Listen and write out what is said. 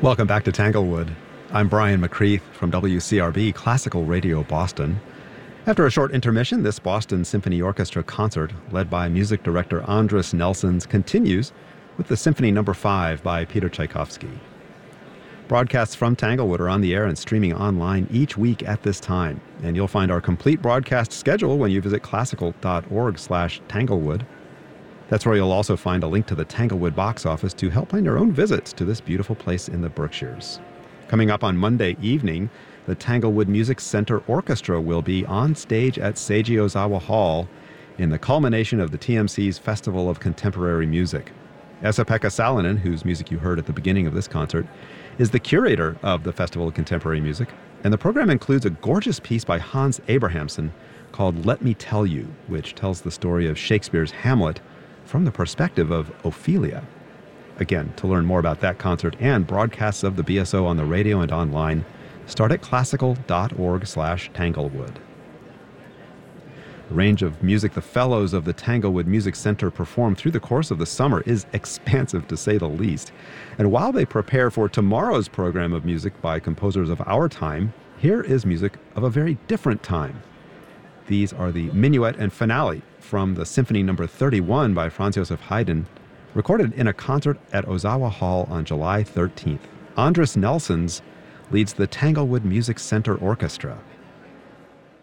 Welcome back to Tanglewood. I'm Brian McCreath from WCRB Classical Radio Boston. After a short intermission, this Boston Symphony Orchestra concert, led by music director Andris Nelsons, continues with the Symphony No. 5 by Peter Tchaikovsky. Broadcasts from Tanglewood are on the air and streaming online each week at this time, and you'll find our complete broadcast schedule when you visit classical.org/Tanglewood. That's where you'll also find a link to the Tanglewood box office to help plan your own visits to this beautiful place in the Berkshires. Coming up on Monday evening, the Tanglewood Music Center Orchestra will be on stage at Seiji Ozawa Hall in the culmination of the TMC's Festival of Contemporary Music. Esa-Pekka Salonen, whose music you heard at the beginning of this concert, is the curator of the Festival of Contemporary Music, and the program includes a gorgeous piece by Hans Abrahamsson called Let Me Tell You, which tells the story of Shakespeare's Hamlet from the perspective of Ophelia. Again, to learn more about that concert and broadcasts of the BSO on the radio and online, start at classical.org/Tanglewood. The range of music the fellows of the Tanglewood Music Center perform through the course of the summer is expansive, to say the least. And while they prepare for tomorrow's program of music by composers of our time, here is music of a very different time. These are the Minuet and Finale from the Symphony No. 31 by Franz Joseph Haydn, recorded in a concert at Ozawa Hall on July 13th. Andris Nelsons leads the Tanglewood Music Center Orchestra.